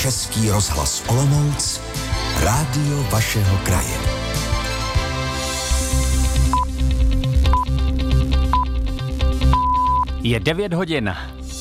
Český rozhlas Olomouc, rádio vašeho kraje. Je 9 hodin.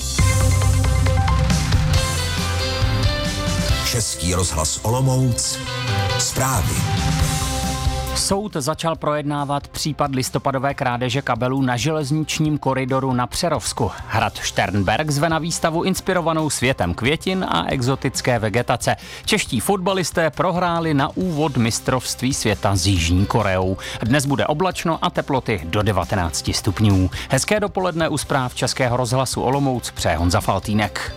Český rozhlas Olomouc, zprávy. Soud začal projednávat případ listopadové krádeže kabelů na železničním koridoru na Přerovsku. Hrad Šternberk zve na výstavu inspirovanou světem květin a exotické vegetace. Čeští fotbalisté prohráli na úvod mistrovství světa s Jižní Koreou. Dnes bude oblačno a teploty do 19 stupňů. Hezké dopoledne u zpráv Českého rozhlasu Olomouc přeje Honza Faltýnek.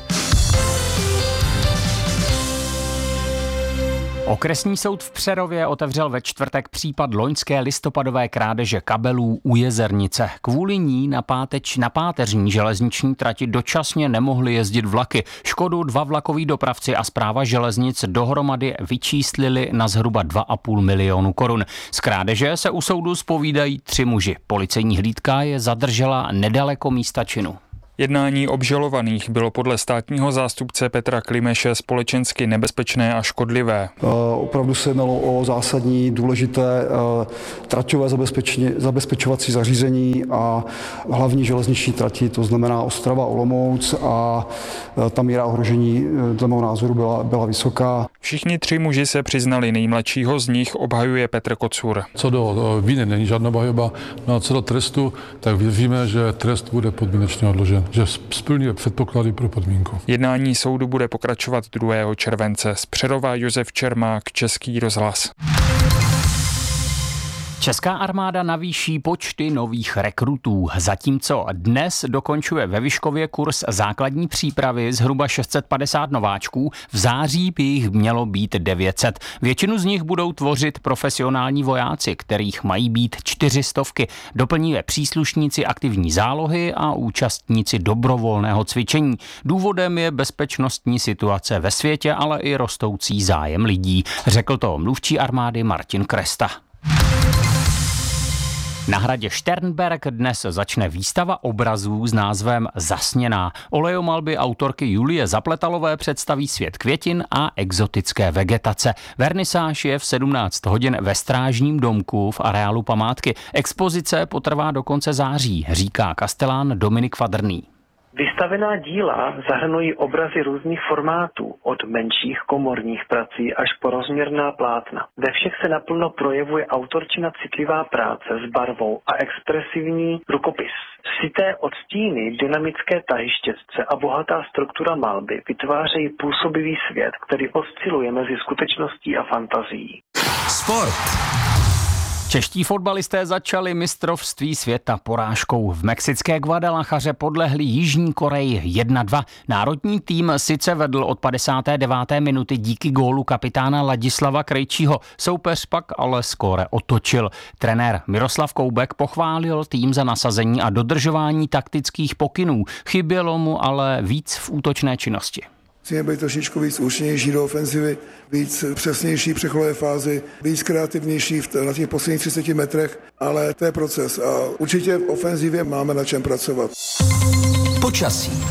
Okresní soud v Přerově otevřel ve čtvrtek případ loňské listopadové krádeže kabelů u Jezernice. Kvůli ní na páteřní železniční trati dočasně nemohly jezdit vlaky. Škodu 2 vlakoví dopravci a správa železnic dohromady vyčíslili na zhruba 2,5 milionu korun. Z krádeže se u soudu zpovídají 3 muži. Policejní hlídka je zadržela nedaleko místa činu. Jednání obžalovaných bylo podle státního zástupce Petra Klimeše společensky nebezpečné a škodlivé. Opravdu se jednalo o zásadní, důležité traťové zabezpečovací zařízení a hlavní železniční trati, to znamená Ostrava, Olomouc, a ta míra ohrožení dle mého názoru byla vysoká. Všichni 3 muži se přiznali, nejmladšího z nich obhajuje Petr Kocur. Co do viny není žádná obhajoba, no a co do trestu, tak víme, že trest bude podmínečně odložen, že splňuje předpoklady pro podmínku. Jednání soudu bude pokračovat 2. července. Z Přerova Josef Čermák, Český rozhlas. Česká armáda navýší počty nových rekrutů. Zatímco dnes dokončuje ve Vyškově kurz základní přípravy zhruba 650 nováčků, v září by jich mělo být 900. Většinu z nich budou tvořit profesionální vojáci, kterých mají být 400. Doplní je příslušníci aktivní zálohy a účastníci dobrovolného cvičení. Důvodem je bezpečnostní situace ve světě, ale i rostoucí zájem lidí, řekl to mluvčí armády Martin Kresta. Na hradě Šternberk dnes začne výstava obrazů s názvem Zasněná. Olejomalby autorky Julie Zapletalové představí svět květin a exotické vegetace. Vernisáž je v 17 hodin ve Strážním domku v areálu památky. Expozice potrvá do konce září, říká kastelán Dominik Fadrný. Vystavená díla zahrnují obrazy různých formátů, od menších komorních prací až po rozměrná plátna. Ve všech se naplno projevuje autorčina citlivá práce s barvou a expresivní rukopis. Sité odstíny, dynamické tahy štětce a bohatá struktura malby vytvářejí působivý svět, který osciluje mezi skutečností a fantazií. Sport. Čeští fotbalisté začali mistrovství světa porážkou. V mexické Guadalajaře podlehli Jižní Koreji 1-2. Národní tým sice vedl od 59. minuty díky gólu kapitána Ladislava Krejčího. Soupeř pak ale skóre otočil. Trenér Miroslav Koubek pochválil tým za nasazení a dodržování taktických pokynů. Chybělo mu ale víc v útočné činnosti. Musíme být trošičku víc účinnější do ofenzivy, víc přesnější v přechodové fázi, víc kreativnější na těch posledních 30 metrech, ale to je proces a určitě v ofenzivě máme na čem pracovat. Počasí.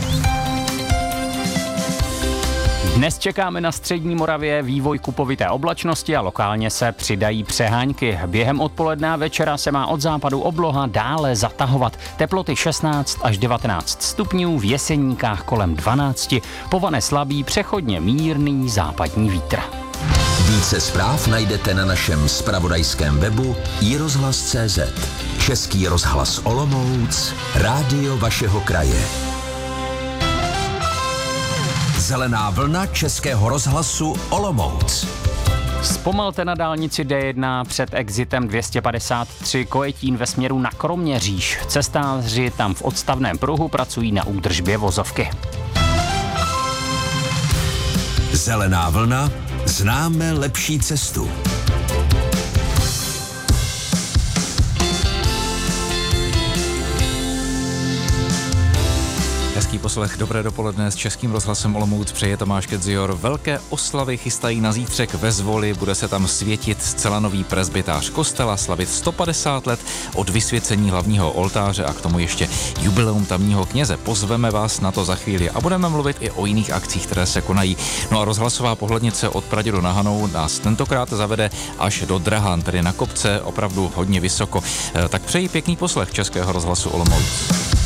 Dnes čekáme na střední Moravě vývoj kupovité oblačnosti a lokálně se přidají přehánky. Během odpoledne a večera se má od západu obloha dále zatahovat. Teploty 16 až 19 stupňů, v Jeseníkách kolem 12. Povane slabý, přechodně mírný západní vítr. Více zpráv najdete na našem zpravodajském webu iRozhlas.cz. Český rozhlas Olomouc, rádio vašeho kraje. Zelená vlna Českého rozhlasu Olomouc. Zpomalte na dálnici D1 před exitem 253 Kojetín ve směru na Kroměříž. Cestáři tam v odstavném pruhu pracují na údržbě vozovky. Zelená vlna, známe lepší cestu. Hezký poslech, dobré dopoledne s Českým rozhlasem Olomouc přeje Tomáš Kedzior. Velké oslavy chystají na zítřek ve Zvoli, bude se tam světit zcela nový presbytář kostela, slavit 150 let od vysvěcení hlavního oltáře a k tomu ještě jubileum tamního kněze. Pozveme vás na to za chvíli a budeme mluvit i o jiných akcích, které se konají. No a rozhlasová pohlednice od Pradědu na Hanou nás tentokrát zavede až do Drahan, tedy na kopce, opravdu hodně vysoko. Tak přeji pěkný poslech Českého rozhlasu Olomouc.